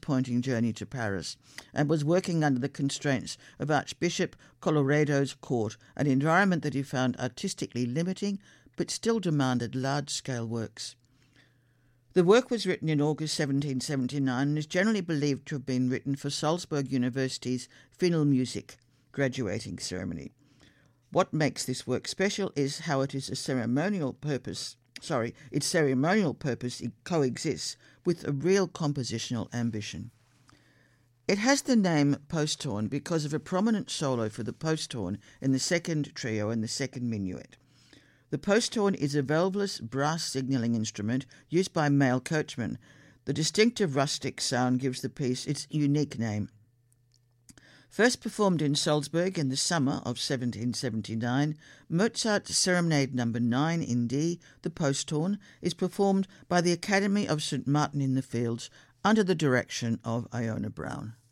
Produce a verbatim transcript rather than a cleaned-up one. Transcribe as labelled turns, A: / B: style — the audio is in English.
A: disappointing journey to Paris and was working under the constraints of Archbishop Colloredo's court, an environment that he found artistically limiting but still demanded large-scale works. The work was written in August seventeen seventy-nine and is generally believed to have been written for Salzburg University's Finalmusik graduating ceremony. What makes this work special is how it is a ceremonial purpose, sorry, its ceremonial purpose coexists with a real compositional ambition. It has the name posthorn because of a prominent solo for the posthorn in the second trio and the second minuet. The posthorn is a valveless brass signalling instrument used by male coachmen. The distinctive rustic sound gives the piece its unique name. First performed in Salzburg in the summer of seventeen seventy-nine, Mozart's Serenade number nine in D, the posthorn, is performed by the Academy of Saint Martin in the Fields under the direction of Iona Brown.